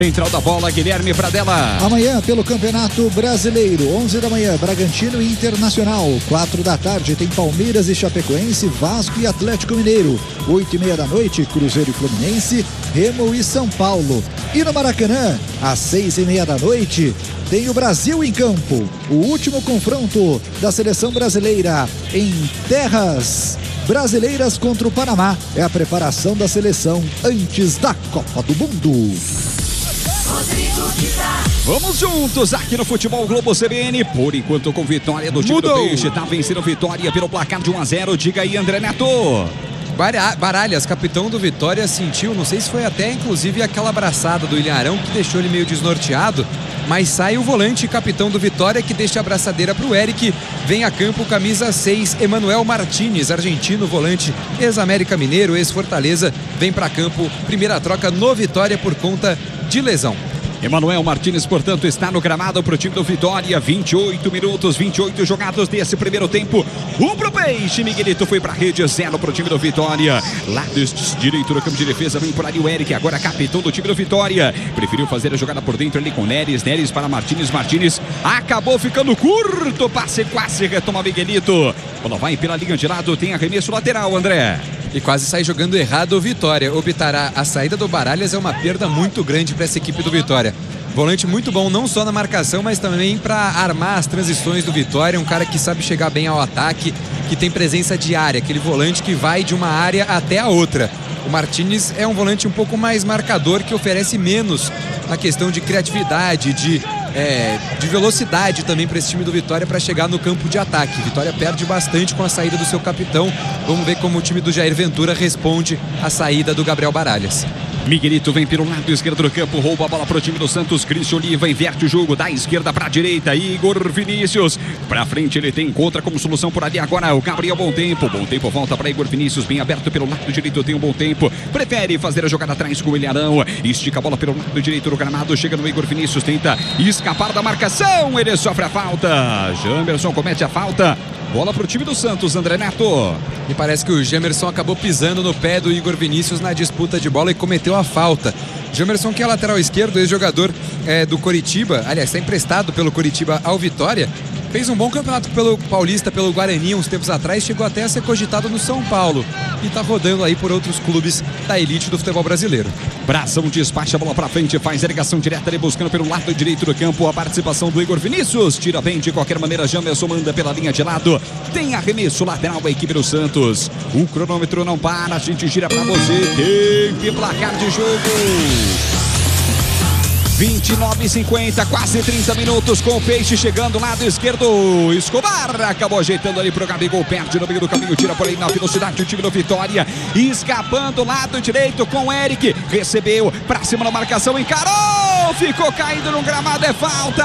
Central da bola, Guilherme Pradella. Amanhã, pelo Campeonato Brasileiro, 11 da manhã, Bragantino e Internacional. 4 da tarde, tem Palmeiras e Chapecoense, Vasco e Atlético Mineiro. 8h30 da noite, Cruzeiro e Fluminense, Remo e São Paulo. E no Maracanã, às 6h30 da noite, tem o Brasil em campo. O último confronto da seleção brasileira em terras brasileiras contra o Panamá. É a preparação da seleção antes da Copa do Mundo. Vamos juntos aqui no Futebol Globo CBN, por enquanto com vitória do time do Peixe, tá vencendo Vitória pelo placar de 1-0, diga aí, André Neto. Baralhas, capitão do Vitória, sentiu, não sei se foi até inclusive aquela abraçada do Ilharão que deixou ele meio desnorteado, mas sai o volante capitão do Vitória que deixa a abraçadeira para o Eric. Vem a campo camisa 6, Emanuel Martínez, argentino, volante, ex-América Mineiro, ex-Fortaleza, vem para campo, primeira troca no Vitória por conta de lesão. Emanuel Martínez, portanto, está no gramado para o time do Vitória. 28 minutos, 28 jogados desse primeiro tempo. 1 pro Peixe, Miguelito foi para a rede, 0 para o time do Vitória. Lado direito do campo de defesa, vem por ali o Eric, agora capitão do time do Vitória. Preferiu fazer a jogada por dentro ali com Neres para Martínez. Martínez acabou ficando curto, passe quase retoma Miguelito. Bola vai pela linha de lado, tem arremesso lateral, André. E quase sai jogando errado o Vitória. Optará, a saída do Baralhas é uma perda muito grande para essa equipe do Vitória. Volante muito bom, não só na marcação, mas também para armar as transições do Vitória. Um cara que sabe chegar bem ao ataque, que tem presença de área, aquele volante que vai de uma área até a outra. O Martínez é um volante um pouco mais marcador, que oferece menos na questão de criatividade, de velocidade também para esse time do Vitória para chegar no campo de ataque. Vitória perde bastante com a saída do seu capitão. Vamos ver como o time do Jair Ventura responde à saída do Gabriel Baralhas. Miguelito vem pelo lado esquerdo do campo, rouba a bola pro time do Santos. Cristian Oliva inverte o jogo da esquerda pra direita. Igor Vinícius pra frente, ele tem contra como solução por ali agora o Gabriel. Bom tempo volta para Igor Vinícius, bem aberto pelo lado direito, tem um bom tempo, prefere fazer a jogada atrás com o Ilharão, estica a bola pelo lado direito do gramado, chega no Igor Vinícius, tenta escapar da marcação, ele sofre a falta. Jamerson comete a falta. Bola pro time do Santos, André Neto. E parece que o Jamerson acabou pisando no pé do Igor Vinícius na disputa de bola e cometeu a falta. Jamerson, que é lateral esquerdo, ex-jogador do Coritiba, aliás, está emprestado pelo Coritiba ao Vitória. Fez um bom campeonato pelo Paulista, pelo Guarani, uns tempos atrás, chegou até a ser cogitado no São Paulo e está rodando aí por outros clubes da elite do futebol brasileiro. Bração despacha a bola pra frente, faz a ligação direta ali buscando pelo lado direito do campo a participação do Igor Vinícius, tira bem de qualquer maneira, Jamerson manda pela linha de lado, tem arremesso lateral a equipe do Santos, o cronômetro não para, a gente gira pra você, tempo e placar de jogo. 29:50, quase 30 minutos com o Peixe chegando lado esquerdo. Escobar acabou ajeitando ali pro Gabigol, perde no meio do caminho, tira por aí na velocidade o time do Vitória. Escapando lado direito com o Eric, recebeu pra cima na marcação, encarou, ficou caído no gramado, é falta.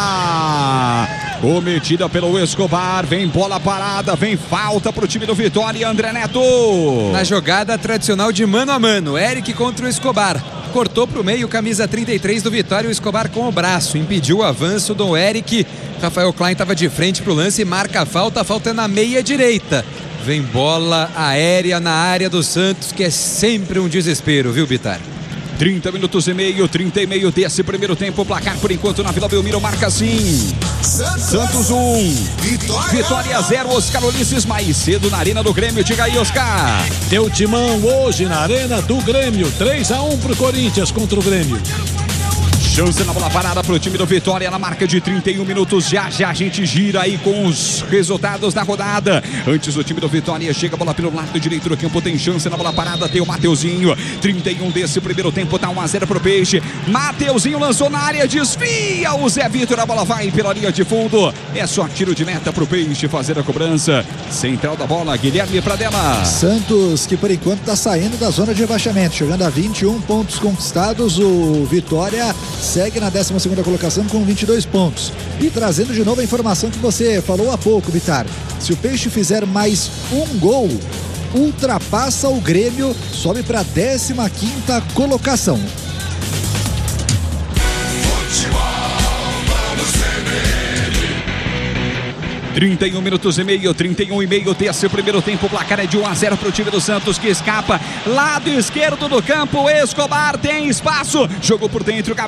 Cometida pelo Escobar, vem bola parada, vem falta pro time do Vitória, André Neto. Na jogada tradicional de mano a mano, Eric contra o Escobar. Cortou para o meio, camisa 33 do Vitória, o Escobar com o braço, impediu o avanço do Eric. Rafael Klein estava de frente para o lance, marca a falta é na meia direita. Vem bola aérea na área do Santos, que é sempre um desespero, viu, Bitar? 30 minutos e meio, 30 e meio desse primeiro tempo, placar por enquanto na Vila Belmiro marca assim. Santos 1, Vitória 0, Oscar Ulisses mais cedo na Arena do Grêmio, diga aí, Oscar. Deu timão hoje na Arena do Grêmio, 3-1 pro Corinthians contra o Grêmio. Chance na bola parada pro time do Vitória na marca de 31 minutos. Já a gente gira aí com os resultados da rodada. Antes o time do Vitória chega a bola pelo lado direito do campo, tem chance na bola parada, tem o Mateuzinho. 31 desse primeiro tempo, tá 1-0 pro Peixe. Mateuzinho lançou na área, desvia o Zé Vitor, a bola vai pela linha de fundo. É só tiro de meta pro Peixe fazer a cobrança. Central da bola, Guilherme Pradella. Santos, que por enquanto tá saindo da zona de rebaixamento, chegando a 21 pontos conquistados. O Vitória segue na 12ª colocação com 22 pontos. E trazendo de novo a informação que você falou há pouco, Bitar. Se o Peixe fizer mais um gol, ultrapassa o Grêmio, sobe para a 15ª colocação. 31 minutos e meio, 31 e meio desse primeiro tempo. O placar é de 1-0 para o time do Santos, que escapa. Lado esquerdo do campo, Escobar tem espaço. Jogou por dentro,